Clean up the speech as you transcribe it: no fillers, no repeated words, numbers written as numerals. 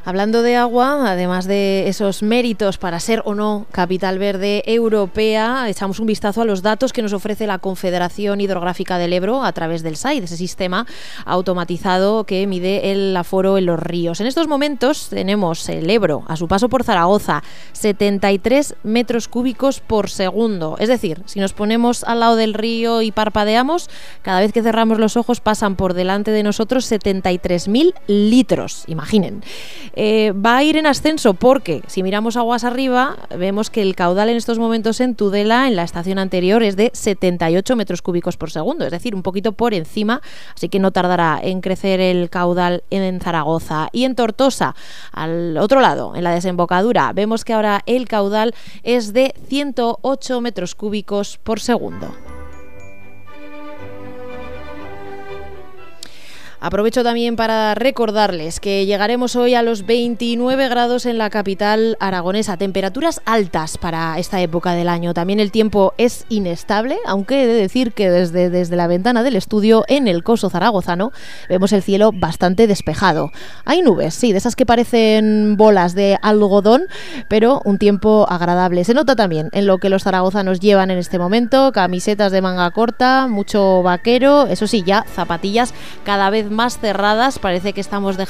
Hablando de agua, además de esos méritos para ser o no capital verde europea, echamos un vistazo a los datos que nos ofrece la Confederación Hidrográfica del Ebro a través del SAID, ese sistema automatizado que mide el aforo en los ríos. En estos momentos tenemos el Ebro, a su paso por Zaragoza, 73 metros cúbicos por segundo. Es decir, si nos ponemos al lado del río y parpadeamos, cada vez que cerramos los ojos pasan por delante de nosotros 73.000 litros. Imaginen. Va a ir en ascenso porque si miramos aguas arriba vemos que el caudal en estos momentos en Tudela, en la estación anterior, es de 78 metros cúbicos por segundo, es decir, un poquito por encima, así que no tardará en crecer el caudal en Zaragoza. Y en Tortosa, al otro lado, en la desembocadura, vemos que ahora el caudal es de 108 metros cúbicos por segundo. Aprovecho también para recordarles que llegaremos hoy a los 29 grados en la capital aragonesa, temperaturas altas para esta época del año. También el tiempo es inestable, aunque he de decir que desde la ventana del estudio en el Coso zaragozano vemos el cielo bastante despejado. Hay nubes, sí, de esas que parecen bolas de algodón, pero un tiempo agradable. Se nota también en lo que los zaragozanos llevan en este momento, camisetas de manga corta, mucho vaquero, eso sí, ya zapatillas cada vez más cerradas, parece que estamos dejando